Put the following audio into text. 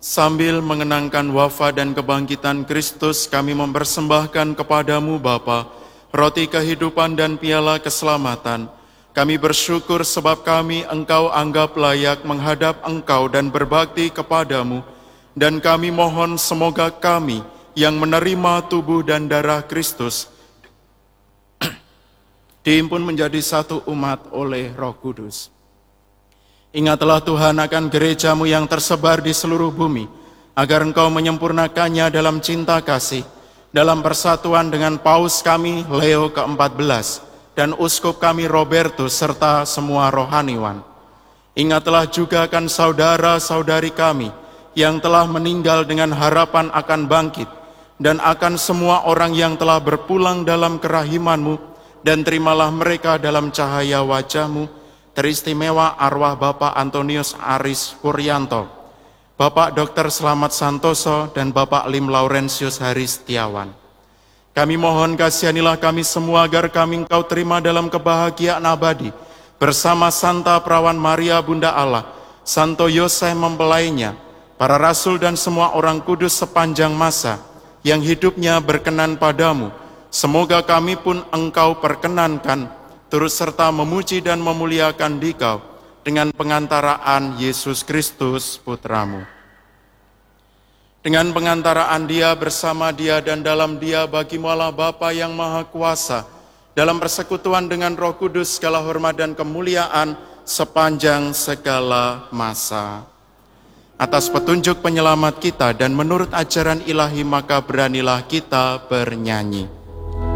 Sambil mengenangkan wafat dan kebangkitan Kristus, kami mempersembahkan kepadamu Bapa, roti kehidupan dan piala keselamatan. Kami bersyukur sebab kami Engkau anggap layak menghadap Engkau dan berbakti kepadamu. Dan kami mohon semoga kami yang menerima tubuh dan darah Kristus dihimpun menjadi satu umat oleh Roh Kudus. Ingatlah Tuhan akan gerejamu yang tersebar di seluruh bumi, agar Engkau menyempurnakannya dalam cinta kasih, dalam persatuan dengan Paus kami Leo ke-14 dan Uskup kami Robertus serta semua rohaniwan. Ingatlah juga akan saudara-saudari kami yang telah meninggal dengan harapan akan bangkit, dan akan semua orang yang telah berpulang dalam kerahiman-Mu, dan terimalah mereka dalam cahaya wajah-Mu. Teristimewa arwah Bapak Antonius Aris Puryanto, Bapak Dr. Slamet Santoso, dan Bapak Lim Laurentius Hari Setiawan. Kami mohon kasihanilah kami semua agar kami Engkau terima dalam kebahagiaan abadi bersama Santa Perawan Maria Bunda Allah, Santo Yosef mempelainya, para rasul dan semua orang kudus sepanjang masa yang hidupnya berkenan padamu. Semoga kami pun Engkau perkenankan turut serta memuji dan memuliakan Dikau dengan pengantaraan Yesus Kristus Putramu. Dengan pengantaraan Dia, bersama Dia, dan dalam Dia, bagimu Allah Bapa yang Maha Kuasa, dalam persekutuan dengan Roh Kudus, segala hormat dan kemuliaan sepanjang segala masa. Atas petunjuk penyelamat kita dan menurut ajaran ilahi, maka beranilah kita bernyanyi.